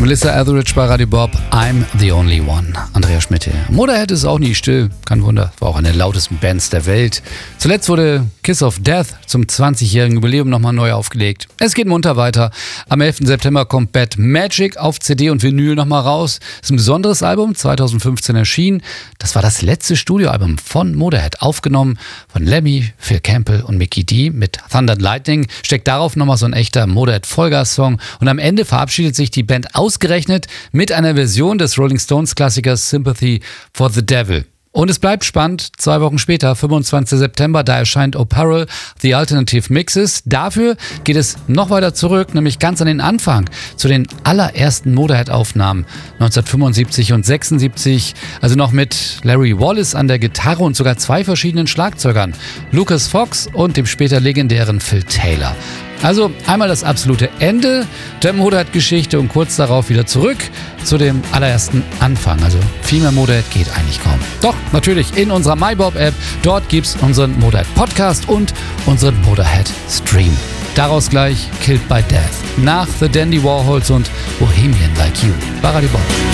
Melissa Etheridge bei Radio Bob, I'm the Only One. Andreas Schmidt hier. Motorhead ist auch nie still, kein Wunder, war auch eine der lautesten Bands der Welt. Zuletzt wurde Kiss of Death zum 20-jährigen Jubiläum nochmal neu aufgelegt. Es geht munter weiter. Am 11. September kommt Bad Magic auf CD und Vinyl nochmal raus. Das ist ein besonderes Album, 2015 erschienen. Das war das letzte Studioalbum von Motorhead, aufgenommen von Lemmy, Phil Campbell und Mikkey Dee mit Thunder and Lightning. Steckt darauf nochmal so ein echter Motorhead-Vollgas-Song. Und am Ende verabschiedet sich die Band ausgerechnet mit einer Version des Rolling Stones-Klassikers Sympathy for the Devil. Und es bleibt spannend, 2 Wochen später, 25. September, da erscheint O'Parrell, The Alternative Mixes. Dafür geht es noch weiter zurück, nämlich ganz an den Anfang, zu den allerersten Motorhead-Aufnahmen 1975 und 76, also noch mit Larry Wallace an der Gitarre und sogar 2 verschiedenen Schlagzeugern, Lucas Fox und dem später legendären Phil Taylor. Also einmal das absolute Ende der Motorhead-Geschichte und kurz darauf wieder zurück zu dem allerersten Anfang. Also viel mehr Motorhead geht eigentlich kaum. Doch, natürlich in unserer MyBob-App. Dort gibt's unseren Motorhead-Podcast und unseren Motorhead-Stream. Daraus gleich Killed by Death. Nach The Dandy Warhols und Bohemian Like You bei Radio Bob.